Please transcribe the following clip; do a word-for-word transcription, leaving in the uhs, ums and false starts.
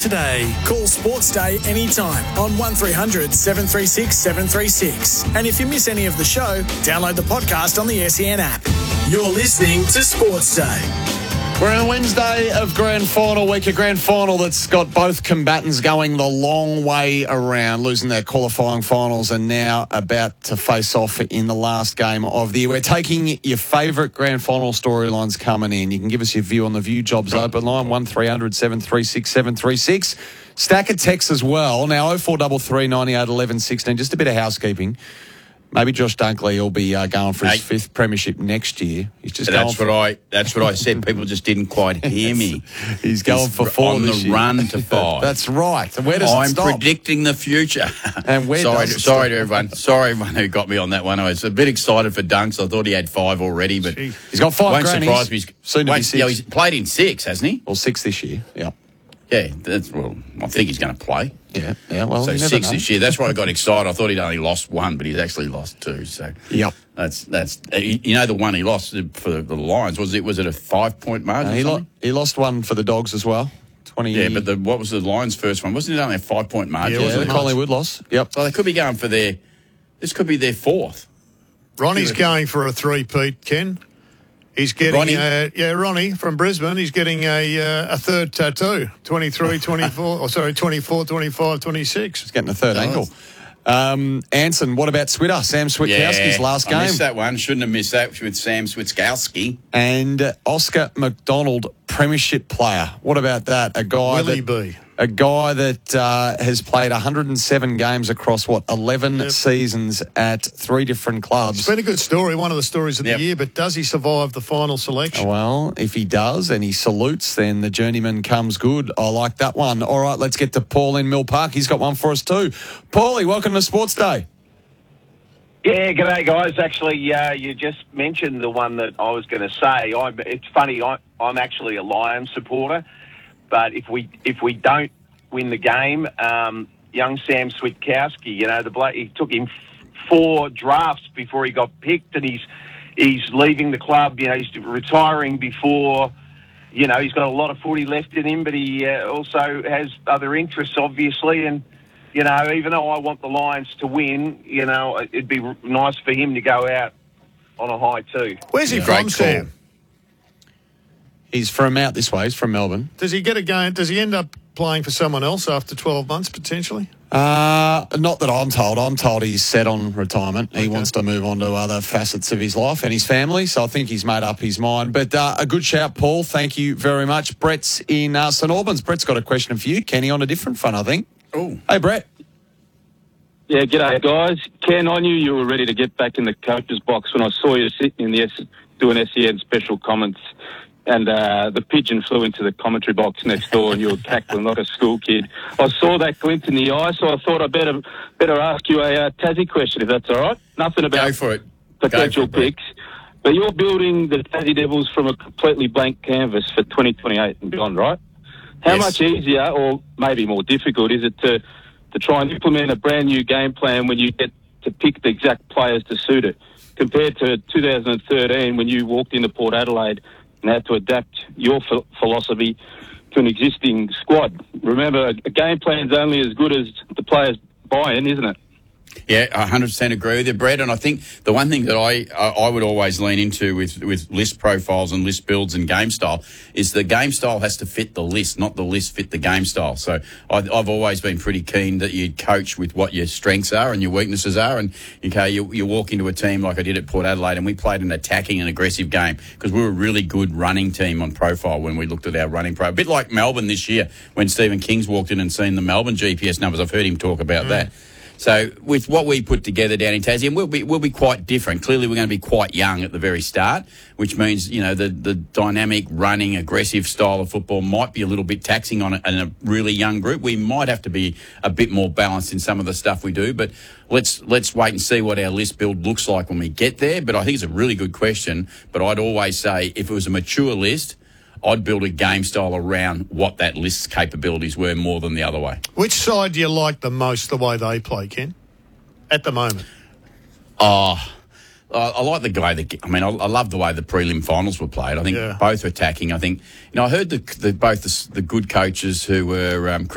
today. Call Sports Day anytime on one three hundred seven three six seven three six. And if you miss any of the show, download the podcast on the S E N app. You're listening to Sports Day. We're on Wednesday of Grand Final week, a Grand Final that's got both combatants going the long way around, losing their qualifying finals and now about to face off in the last game of the year. We're taking your favourite Grand Final storylines coming in. You can give us your view on the View Jobs Open line, one three hundred seven three six seven three six. Stack of texts as well. Now, oh four three three, nine eight, one one, sixteen. Just a bit of housekeeping. Maybe Josh Dunkley will be uh, going for his hey. fifth premiership next year. He's just that's going what I. That's what I said. People just didn't quite hear me. He's going He's for four on this the year. run to five. That's right. And where does I'm it stop? predicting the future. And where sorry, does it sorry stop? to everyone. Sorry everyone who got me on that one. I was a bit excited for Dunks. I thought he had five already, but Jeez. He's got five. Won't grannies. surprise me. He's, Soon to won't, be six. Yeah, he's played in six, hasn't he? Well, six this year. Yeah. Yeah. That's well. I think he's going to play. Yeah. Yeah. Well, so you never six know. this year. That's why I got excited. I thought he'd only lost one, but he's actually lost two. So yep. That's that's you know the one he lost for the Lions was it was it a five point margin? Uh, he, lo- he lost one for the Dogs as well. Twenty. Yeah, but the, what was the Lions' first one? Wasn't it only a five point margin? Yeah, wasn't the it? Collingwood loss. Yep. So they could be going for their. This could be their fourth. Ronnie's going for a three-peat, Ken. He's getting, Ronnie? Uh, yeah, Ronnie from Brisbane. He's getting a uh, a third tattoo, twenty-three, twenty-four, or sorry, twenty-four, twenty-five, twenty-six. He's getting a third Nice. ankle. Um, Anson, what about Switter? Sam Switkowski's Yeah, last I game. missed that one. Shouldn't have missed that with Sam Switkowski. And uh, Oscar McDonald, premiership player. What about that? A guy Willie that, B. A guy that uh, has played one hundred seven games across, what, eleven Yep. seasons at three different clubs. It's been a good story, one of the stories of Yep. the year, but does he survive the final selection? Well, if he does and he salutes, then the journeyman comes good. I like that one. All right, let's get to Paul in Mill Park. He's got one for us too. Paulie, welcome to Sports Day. Yeah, g'day guys. Actually, uh, you just mentioned the one that I was going to say. I, it's funny. I, I'm actually a Lions supporter, but if we if we don't win the game, um, young Sam Switkowski, you know, the bloke, it took him four drafts before he got picked, and he's he's leaving the club. You know, he's retiring before. You know, he's got a lot of footy left in him, but he uh, also has other interests, obviously, and. You know, even though I want the Lions to win, you know, it'd be nice for him to go out on a high too. Where's he Yeah. from, Great call. Sam? He's from out this way. He's from Melbourne. Does he get a game? Does he end up playing for someone else after twelve months, potentially? Uh, not that I'm told. I'm told he's set on retirement. He Okay. wants to move on to other facets of his life and his family, so I think he's made up his mind. But uh, a good shout, Paul. Thank you very much. Brett's in uh, St Albans. Brett's got a question for you, Kenny, on a different front, I think. Oh, Hey, Brett. Yeah, g'day guys. Ken, I knew you were ready to get back in the coach's box when I saw you sitting in the S- doing S E N special comments, and uh, the pigeon flew into the commentary box next door, and you were cackling like a school kid. I saw that glint in the eye, so I thought I'd better better ask you a uh, Tassie question, if that's all right. Nothing about go for it. potential Go for it, Brett. picks, but you're building the Tassie Devils from a completely blank canvas for twenty twenty-eight and beyond, right? How Yes. much easier, or maybe more difficult, is it to to try and implement a brand new game plan when you get to pick the exact players to suit it, compared to two thousand thirteen when you walked into Port Adelaide and had to adapt your ph- philosophy to an existing squad? Remember, a game plan's only as good as the players buy in, isn't it? Yeah, I one hundred percent agree with you, Brett. And I think the one thing that I I I would always lean into with, with list profiles and list builds and game style is the game style has to fit the list, not the list fit the game style. So I, I've always been pretty keen that you coach with what your strengths are and your weaknesses are. And, okay, you, you walk into a team like I did at Port Adelaide and we played an attacking and aggressive game because we were a really good running team on profile when we looked at our running pro. A bit like Melbourne this year when Stephen King's walked in and seen the Melbourne G P S numbers. I've heard him talk about mm. that. So with what we put together down in Tassie, and we'll be we'll be quite different. Clearly, we're going to be quite young at the very start, which means you know the the dynamic, running, aggressive style of football might be a little bit taxing on a, on a really young group. We might have to be a bit more balanced in some of the stuff we do, but let's let's wait and see what our list build looks like when we get there. But I think it's a really good question. But I'd always say if it was a mature list, I'd build a game style around what that list's capabilities were more than the other way. Which side do you like the most, the way they play, Ken, at the moment? Oh, I, I like the way that. I mean, I, I love the way the prelim finals were played. I think Yeah. both attacking. I think you know I heard the, the both the, the good coaches who were um,